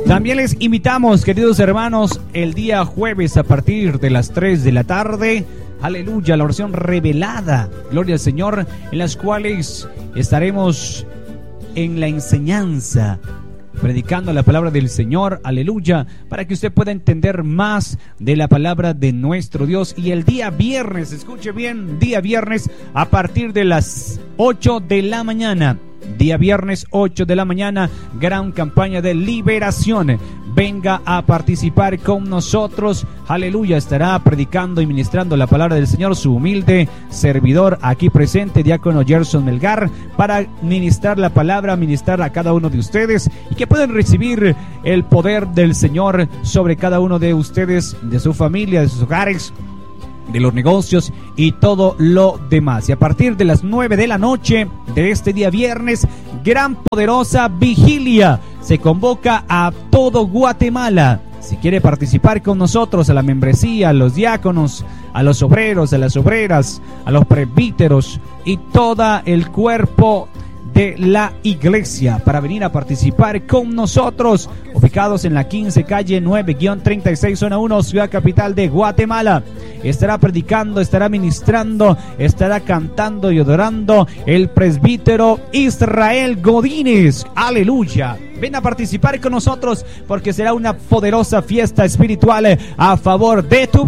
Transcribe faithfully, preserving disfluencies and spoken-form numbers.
También les invitamos, queridos hermanos, el día jueves a partir de las tres de la tarde, aleluya, la oración revelada, gloria al Señor, en las cuales estaremos en la enseñanza, predicando la palabra del Señor, aleluya, para que usted pueda entender más de la palabra de nuestro Dios. Y el día viernes, escuche bien, día viernes a partir de las ocho de la mañana, día viernes ocho de la mañana, gran campaña de liberación. Venga a participar con nosotros, aleluya. Estará predicando y ministrando la palabra del Señor su humilde servidor aquí presente, diácono Gerson Melgar, para ministrar la palabra, ministrar a cada uno de ustedes y que puedan recibir el poder del Señor sobre cada uno de ustedes, de su familia, de sus hogares, de los negocios y todo lo demás. Y a partir de las nueve de la noche de este día viernes, gran poderosa vigilia. Se convoca a todo Guatemala. Si quiere participar con nosotros, a la membresía, a los diáconos, a los obreros, a las obreras, a los presbíteros y todo el cuerpo de la iglesia, para venir a participar con nosotros, ubicados en la quince calle nueve treinta y seis zona uno, ciudad capital de Guatemala. Estará predicando, estará ministrando, estará cantando y adorando el presbítero Israel Godínez, aleluya. Ven a participar con nosotros porque será una poderosa fiesta espiritual a favor de tu vida.